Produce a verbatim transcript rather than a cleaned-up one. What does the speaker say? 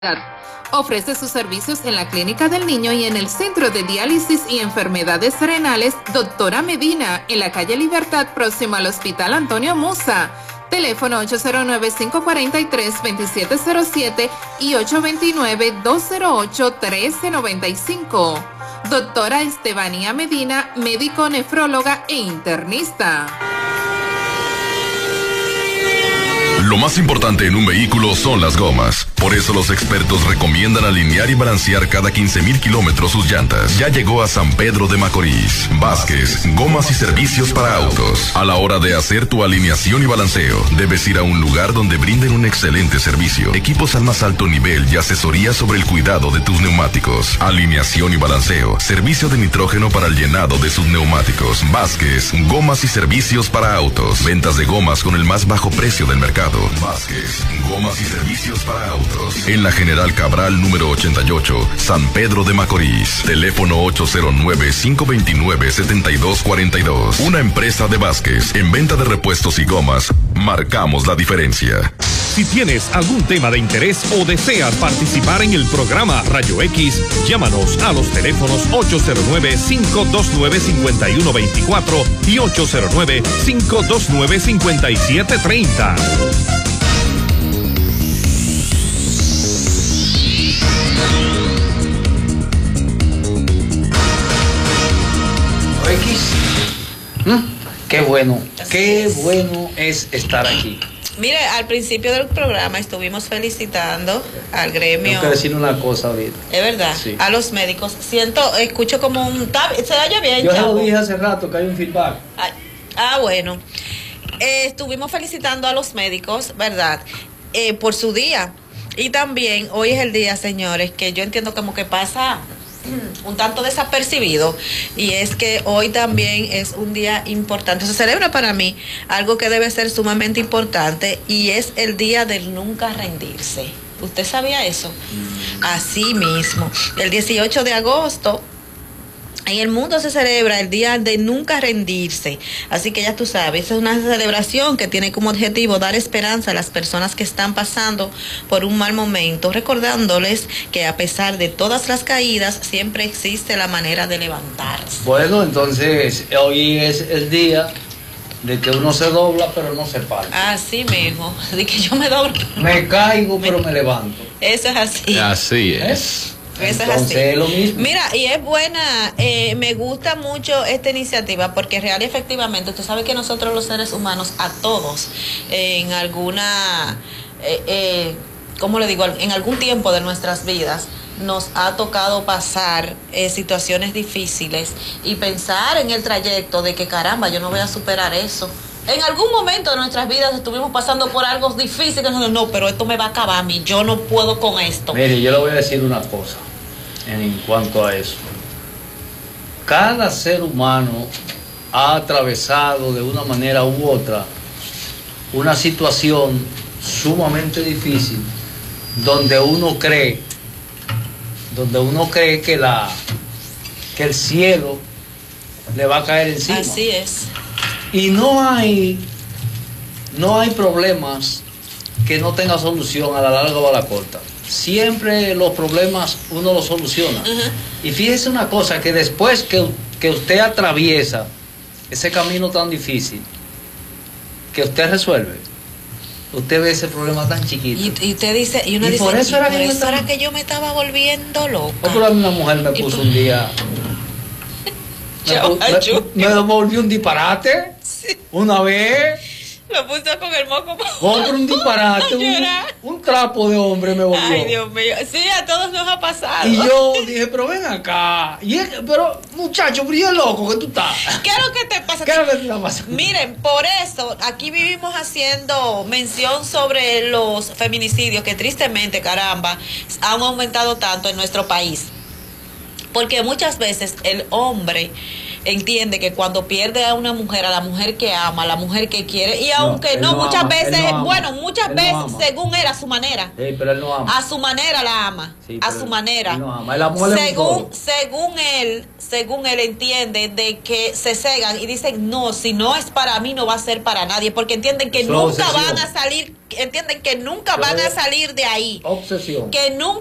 Ofrece sus servicios en la Clínica del Niño y en el Centro de Diálisis y Enfermedades Renales Doctora Medina, en la calle Libertad, próximo al Hospital Antonio Musa. Teléfono ocho cero nueve, cinco cuatro tres, dos siete cero siete y ocho dos nueve, dos cero ocho, uno tres nueve cinco. Doctora Estebanía Medina, médico nefróloga e internista. Lo más importante en un vehículo son las gomas. Por eso los expertos recomiendan alinear y balancear cada quince mil kilómetros sus llantas. Ya llegó a San Pedro de Macorís. Vázquez, gomas y servicios para autos. A la hora de hacer tu alineación y balanceo, debes ir a un lugar donde brinden un excelente servicio. Equipos al más alto nivel y asesoría sobre el cuidado de tus neumáticos. Alineación y balanceo. Servicio de nitrógeno para el llenado de sus neumáticos. Vázquez, gomas y servicios para autos. Ventas de gomas con el más bajo precio del mercado. Vázquez, gomas y servicios para autos. En la General Cabral número ochenta y ocho, San Pedro de Macorís. Teléfono ocho cero nueve, cinco dos nueve, siete dos cuatro dos. Una empresa de Vázquez. En venta de repuestos y gomas, marcamos la diferencia. Si tienes algún tema de interés o deseas participar en el programa Rayo X, llámanos a los teléfonos ocho cero nueve, cinco dos nueve, cinco uno dos cuatro y ocho cero nueve, cinco dos nueve, cinco siete tres cero. X, ¿Mm? Qué bueno, qué bueno es estar aquí. Mire, al principio del programa estuvimos felicitando al gremio. Tengo que decir una cosa ahorita. Es verdad, sí. A los médicos. Siento, escucho como un... Se oye bien, Yo chavo. lo dije hace rato que hay un feedback. Ay, ah, bueno. Eh, estuvimos felicitando a los médicos, ¿verdad? Eh, por su día. Y también hoy es el día, señores, que yo entiendo como que pasa un tanto desapercibido, y es que hoy también es un día importante. Se celebra para mí algo que debe ser sumamente importante, y es el día del nunca rendirse. ¿Usted sabía eso? Mm. Así mismo, el dieciocho de agosto en el mundo se celebra el día de nunca rendirse. Así que ya tú sabes, es una celebración que tiene como objetivo dar esperanza a las personas que están pasando por un mal momento, recordándoles que a pesar de todas las caídas, siempre existe la manera de levantarse. Bueno, entonces hoy es el día de que uno se dobla pero no se para. Así mismo, de que yo me doblo. Me caigo me... pero me levanto. Eso es así. Así es. ¿Eh? Eso Entonces es así. Es lo mismo. Mira, y es buena, eh, me gusta mucho esta iniciativa, porque real y efectivamente, usted sabe que nosotros los seres humanos, a todos, eh, en alguna, eh, eh, ¿cómo le digo? En algún tiempo de nuestras vidas, nos ha tocado pasar eh, situaciones difíciles y pensar en el trayecto de que caramba, yo no voy a superar eso. En algún momento de nuestras vidas estuvimos pasando por algo difícil, no, no, pero esto me va a acabar a mí, yo no puedo con esto. Mire, yo le voy a decir una cosa en cuanto a eso. Cada ser humano ha atravesado de una manera u otra una situación sumamente difícil, donde uno cree, donde uno cree que la que el cielo le va a caer encima. Así es. Y no hay, no hay problemas que no tengan solución a la larga o a la corta. Siempre los problemas uno los soluciona. Uh-huh. Y fíjese una cosa, que después que, que usted atraviesa ese camino tan difícil, que usted resuelve, usted ve ese problema tan chiquito. Y, y usted dice, y uno y dice, por eso, y era, por que eso estaba... era que yo me estaba volviendo loca. O por una mujer me puso por... un día... Me, me, me volvió un disparate. Sí. Una vez. Me puso con el moco. Otro un disparate. un, un trapo de hombre me volvió. Ay, Dios mío. Sí, a todos nos ha pasado. Y yo dije, pero ven acá. Y es, pero, muchacho, brilla loco que tú estás. ¿Qué es lo que te pasa? ¿Qué es lo que te está pasando? Miren, por eso aquí vivimos haciendo mención sobre los feminicidios que tristemente, caramba, han aumentado tanto en nuestro país. Porque muchas veces el hombre entiende que cuando pierde a una mujer, a la mujer que ama, a la mujer que quiere, y aunque no, no, no muchas ama, veces, él no ama. bueno, muchas Él no veces, ama. según él, a su manera. Sí, pero él no ama. A su manera la ama, Sí, a pero su él- manera. él no ama. El amor es un según, todo. según él, según él entiende de que se cegan y dicen, no, si no es para mí, no va a ser para nadie, porque entienden que Eso es nunca obsesión. van a salir, entienden que nunca Eso van a es salir de ahí. Obsesión. Que nunca